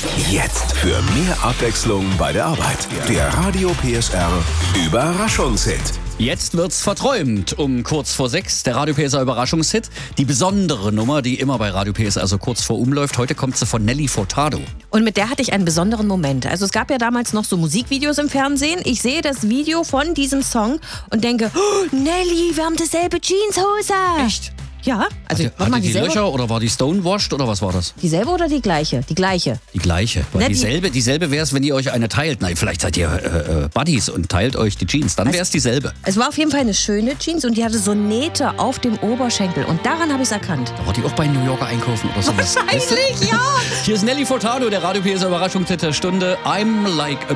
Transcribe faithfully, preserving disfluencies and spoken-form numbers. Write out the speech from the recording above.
Jetzt für mehr Abwechslung bei der Arbeit. Der Radio P S R Überraschungshit. Jetzt wird's verträumt um kurz vor sechs. Der Radio P S R Überraschungshit. Die besondere Nummer, die immer bei Radio P S R so kurz vor umläuft. Heute kommt sie von Nelly Furtado. Und mit der hatte ich einen besonderen Moment. Also es gab ja damals noch so Musikvideos im Fernsehen. Ich sehe das Video von diesem Song und denke, oh, Nelly, wir haben dieselbe Jeanshose. Echt? Ja, also Hatte, warte mal, hatte die dieselbe, Löcher oder war die stonewashed oder was war das? dieselbe oder die gleiche? Die gleiche. Die gleiche. Weil Na, die- dieselbe, dieselbe wäre es, wenn ihr euch eine teilt. Nein, vielleicht seid ihr äh, äh, Buddies und teilt euch die Jeans. Dann Was? wäre es dieselbe. Es war auf jeden Fall eine schöne Jeans und die hatte so Nähte auf dem Oberschenkel. Und daran habe ich es erkannt. Da war die auch bei New Yorker einkaufen oder sowas. Wahrscheinlich, ja. Hier ist Nelly Furtado, der Radio P S R Überraschungshit der Stunde. I'm like a